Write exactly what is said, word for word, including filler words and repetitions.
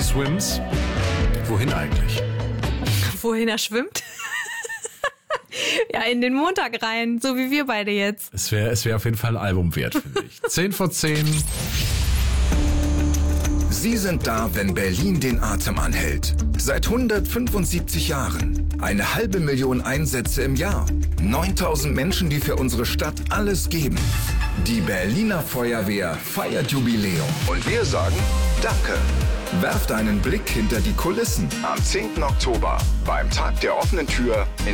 Swims. Wohin eigentlich? Wohin er schwimmt? Ja, in den Montag rein, so wie wir beide jetzt. Es wäre es wär auf jeden Fall ein Album wert, finde ich. zehn vor zehn. Sie sind da, wenn Berlin den Atem anhält. Seit hundertfünfundsiebzig Jahren. Eine halbe Million Einsätze im Jahr. neuntausend Menschen, die für unsere Stadt alles geben. Die Berliner Feuerwehr feiert Jubiläum. Und wir sagen Danke. Werft einen Blick hinter die Kulissen am zehnten Oktober beim Tag der offenen Tür in